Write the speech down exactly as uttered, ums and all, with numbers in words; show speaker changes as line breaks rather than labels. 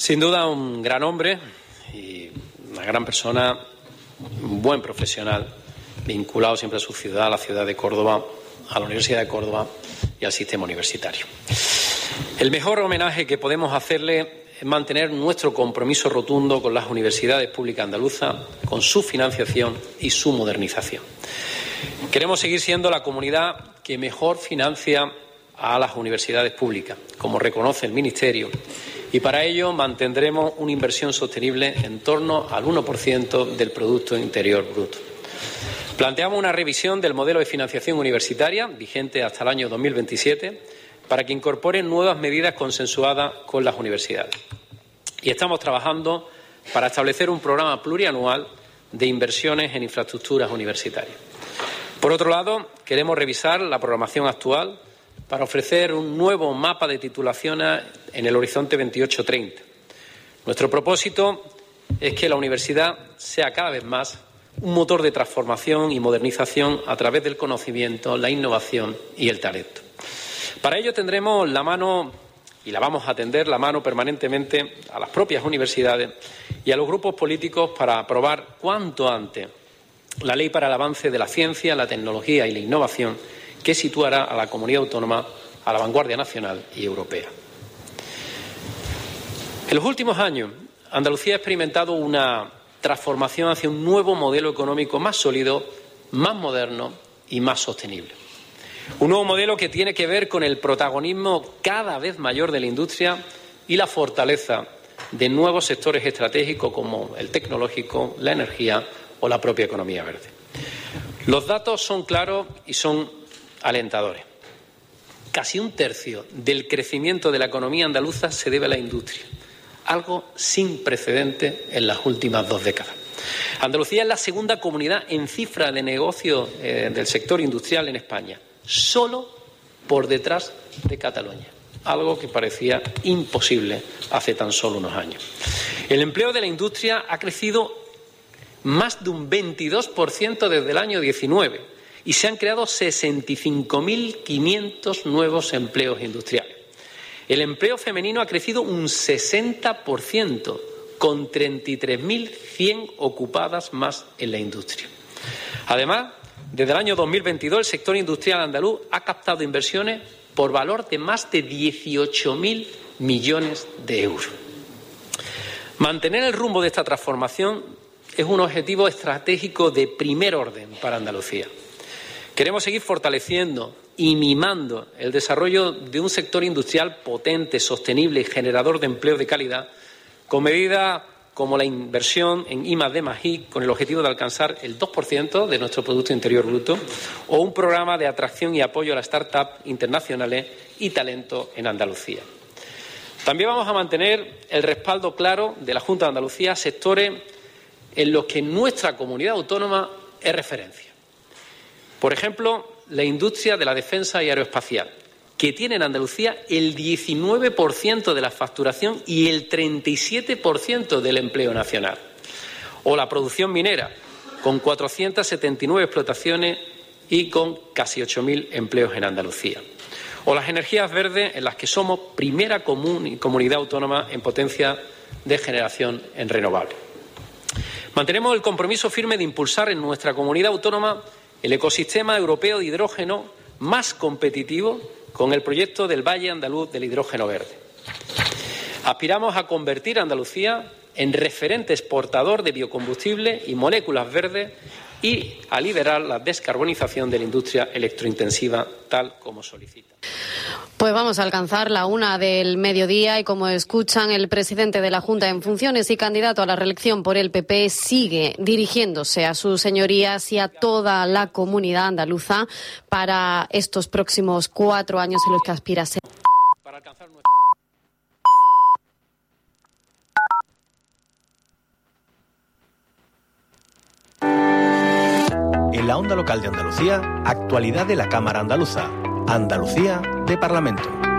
Sin duda un gran hombre y una gran persona, un buen profesional, vinculado siempre a su ciudad, a la ciudad de Córdoba, a la Universidad de Córdoba y al sistema universitario. El mejor homenaje que podemos hacerle es mantener nuestro compromiso rotundo con las universidades públicas andaluzas, con su financiación y su modernización. Queremos seguir siendo la comunidad que mejor financia a las universidades públicas, como reconoce el Ministerio, y para ello mantendremos una inversión sostenible en torno al uno por ciento del Producto Interior Bruto. Planteamos una revisión del modelo de financiación universitaria, vigente hasta el año dos mil veintisiete, para que incorpore nuevas medidas consensuadas con las universidades. Y estamos trabajando para establecer un programa plurianual de inversiones en infraestructuras universitarias. Por otro lado, queremos revisar la programación actual para ofrecer un nuevo mapa de titulaciones en el horizonte veintiocho treinta. Nuestro propósito es que la universidad sea cada vez más un motor de transformación y modernización a través del conocimiento, la innovación y el talento. Para ello tendremos la mano, y la vamos a tender la mano permanentemente a las propias universidades y a los grupos políticos para aprobar cuanto antes la Ley para el Avance de la Ciencia, la Tecnología y la Innovación, que situará a la comunidad autónoma a la vanguardia nacional y europea. En los últimos años, Andalucía ha experimentado una transformación hacia un nuevo modelo económico más sólido, más moderno y más sostenible. Un nuevo modelo que tiene que ver con el protagonismo cada vez mayor de la industria y la fortaleza de nuevos sectores estratégicos como el tecnológico, la energía o la propia economía verde. Los datos son claros y son alentadores. Casi un tercio del crecimiento de la economía andaluza se debe a la industria, algo sin precedentes en las últimas dos décadas. Andalucía es la segunda comunidad en cifra de negocio eh, del sector industrial en España, solo por detrás de Cataluña, algo que parecía imposible hace tan solo unos años. El empleo de la industria ha crecido más de un veintidós por ciento desde el año diecinueve y se han creado sesenta y cinco mil quinientos nuevos empleos industriales. El empleo femenino ha crecido un sesenta por ciento, con treinta y tres mil cien ocupadas más en la industria. Además, desde el año dos mil veintidós, el sector industrial andaluz ha captado inversiones por valor de más de dieciocho mil millones de euros. Mantener el rumbo de esta transformación es un objetivo estratégico de primer orden para Andalucía. Queremos seguir fortaleciendo y mimando el desarrollo de un sector industrial potente, sostenible y generador de empleo de calidad, con medidas como la inversión en I más D más I, con el objetivo de alcanzar el dos por ciento de nuestro Producto Interior Bruto, o un programa de atracción y apoyo a las start-up internacionales y talento en Andalucía. También vamos a mantener el respaldo claro de la Junta de Andalucía a sectores en los que nuestra comunidad autónoma es referencia. Por ejemplo, la industria de la defensa y aeroespacial, que tiene en Andalucía el diecinueve por ciento de la facturación y el treinta y siete por ciento del empleo nacional. O la producción minera, con cuatrocientas setenta y nueve explotaciones y con casi ocho mil empleos en Andalucía. O las energías verdes, en las que somos primera comun- comunidad autónoma en potencia de generación en renovables. Mantenemos el compromiso firme de impulsar en nuestra comunidad autónoma el ecosistema europeo de hidrógeno más competitivo con el proyecto del Valle Andaluz del Hidrógeno Verde. Aspiramos a convertir a Andalucía en referente exportador de biocombustible y moléculas verdes y a liderar la descarbonización de la industria electrointensiva, tal como solicita.
Pues vamos a alcanzar la una del mediodía y, como escuchan, el presidente de la Junta en funciones y candidato a la reelección por el P P sigue dirigiéndose a sus señorías y a toda la comunidad andaluza para estos próximos cuatro años en los que aspira a ser.
Para alcanzar nuestro...
En la onda local de Andalucía, actualidad de la Cámara Andaluza. Andalucía de Parlamento.